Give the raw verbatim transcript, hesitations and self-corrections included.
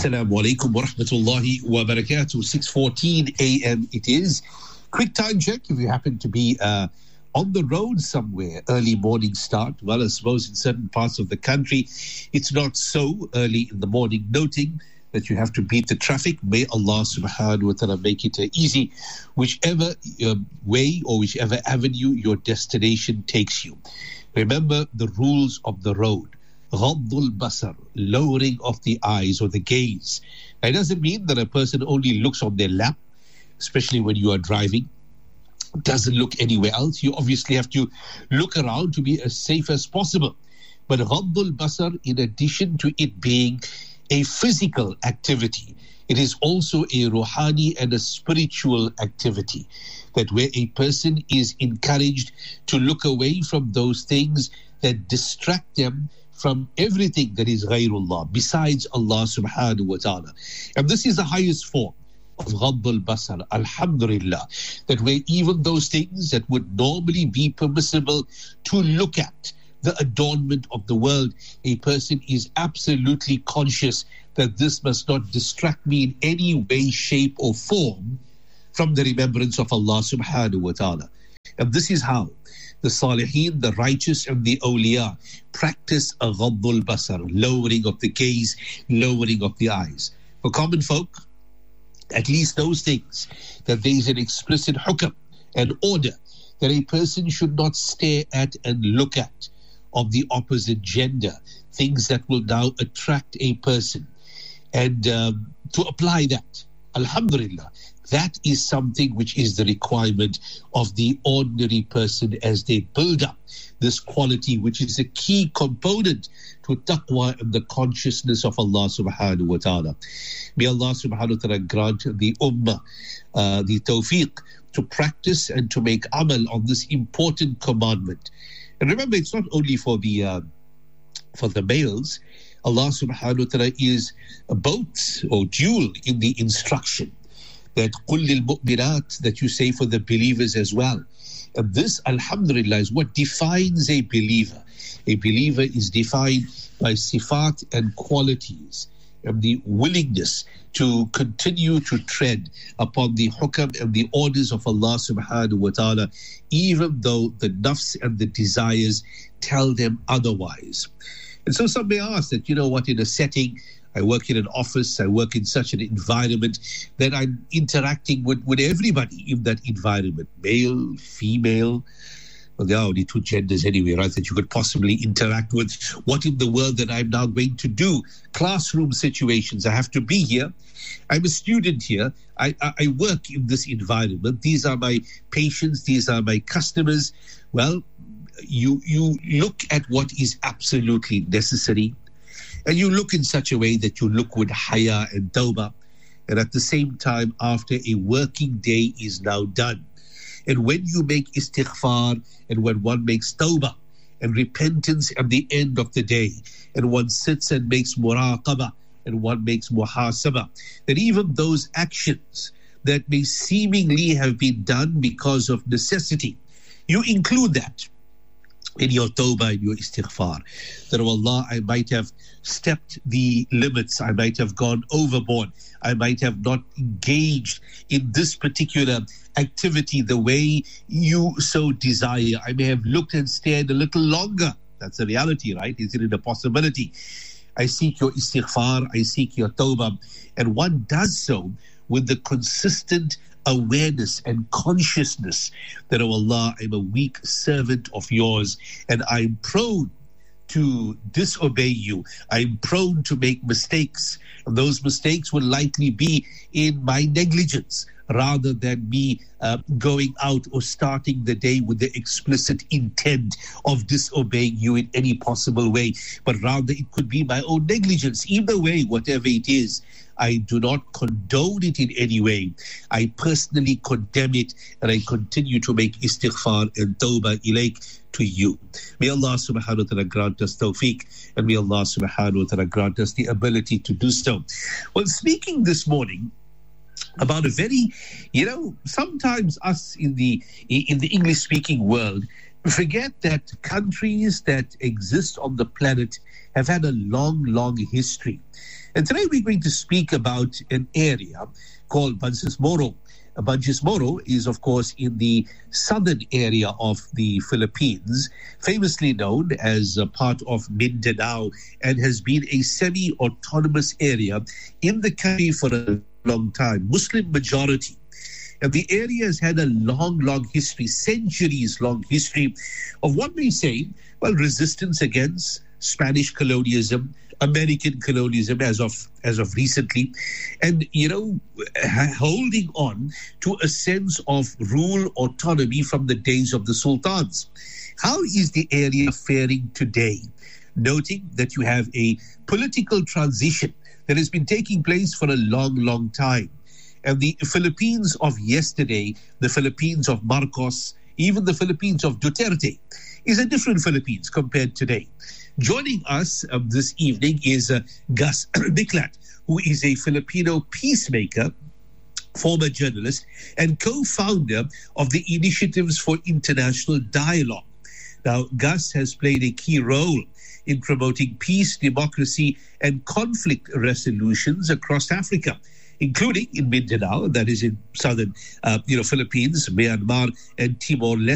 Assalamu alaikum wa rahmatullahi wa barakatuh. six fourteen a.m. it is. Quick time check if you happen to be uh, on the road somewhere. Early morning start. Well, I suppose in certain parts of the country, it's not so early in the morning. Noting that you have to beat the traffic. May Allah subhanahu wa ta'ala make it uh, easy. Whichever uh, way or whichever avenue your destination takes you. Remember the rules of the road. Ghaddul basar, lowering of the eyes or the gaze. That doesn't mean that a person only looks on their lap, especially when you are driving, doesn't look anywhere else. You obviously have to look around to be as safe as possible. But Ghaddul basar, in addition to it being a physical activity, it is also a ruhani and a spiritual activity. That where a person is encouraged to look away from those things that distract them from everything that is ghayrullah, besides Allah subhanahu wa ta'ala. And this is the highest form of Ghaddul basar, alhamdulillah, that where even those things that would normally be permissible to look at, the adornment of the world, a person is absolutely conscious that this must not distract me in any way, shape or form from the remembrance of Allah subhanahu wa ta'ala. And this is how the Salihin, the righteous and the awliya practice a Ghaddul basar, lowering of the gaze, lowering of the eyes. For common folk, at least those things that there is an explicit hukam and order that a person should not stare at and look at of the opposite gender, things that will now attract a person. And um, to apply that, alhamdulillah, that is something which is the requirement of the ordinary person as they build up this quality, which is a key component to taqwa and the consciousness of Allah subhanahu wa ta'ala. May Allah subhanahu wa ta'ala grant the ummah uh, the tawfiq to practice and to make amal on this important commandment. And remember, it's not only for the uh, for the males. Allah subhanahu wa ta'ala is both or dual in the instruction. That قُلْ لِلْمُؤْمِنَاتِ, that you say for the believers as well. And this, alhamdulillah, is what defines a believer. A believer is defined by sifat and qualities and the willingness to continue to tread upon the hukam and the orders of Allah subhanahu wa ta'ala, even though the nafs and the desires tell them otherwise. And so some may ask that, you know what, in a setting, I work in an office, I work in such an environment that I'm interacting with, with everybody in that environment, male, female. Well, there are only two genders anyway, right, that you could possibly interact with. What in the world that I'm now going to do? Classroom situations, I have to be here. I'm a student here. I, I, I work in this environment. These are my patients. These are my customers. Well, you you look at what is absolutely necessary. And you look in such a way that you look with haya and tawbah. And at the same time, after a working day is now done. And when you make istighfar and when one makes tawbah and repentance at the end of the day, and one sits and makes muraqabah and one makes muhasabah, that even those actions that may seemingly have been done because of necessity, you include that in your tawbah, in your istighfar. That, oh Allah, I might have stepped the limits, I might have gone overboard, I might have not engaged in this particular activity the way you so desire. I may have looked and stared a little longer. That's the reality, right? Is it a possibility? I seek your istighfar, I seek your tawbah. And one does so with the consistent awareness and consciousness that, oh Allah, I'm a weak servant of yours and I'm prone to disobey you. I'm prone to make mistakes. And those mistakes will likely be in my negligence rather than me uh, going out or starting the day with the explicit intent of disobeying you in any possible way. But rather it could be my own negligence. Either way, whatever it is, I do not condone it in any way. I personally condemn it and I continue to make istighfar and tawbah ilayk to you. May Allah subhanahu wa ta'ala grant us tawfiq and may Allah subhanahu wa ta'ala grant us the ability to do so. Well, speaking this morning about a very, you know, sometimes us in the in the English-speaking world forget that countries that exist on the planet have had a long, long history. And today we're going to speak about an area called Bangsamoro. Bangsamoro is, of course, in the southern area of the Philippines, famously known as a part of Mindanao, and has been a semi-autonomous area in the country for a long time, Muslim majority. And the area has had a long, long history, centuries-long history of, one may say, well, resistance against Spanish colonialism, American colonialism as of as of recently, and, you know, holding on to a sense of rule autonomy from the days of the sultans. How is the area faring today? Noting that you have a political transition that has been taking place for a long, long time. And the Philippines of yesterday, the Philippines of Marcos, even the Philippines of Duterte, is a different Philippines compared today. Joining us um, this evening is uh, Gus Miklat, who is a Filipino peacemaker, former journalist, and co-founder of the Initiatives for International Dialogue. Now, Gus has played a key role in promoting peace, democracy, and conflict resolutions across Africa, including in Mindanao, that is in southern, uh, you know, Philippines, Myanmar, and Timor-Leste.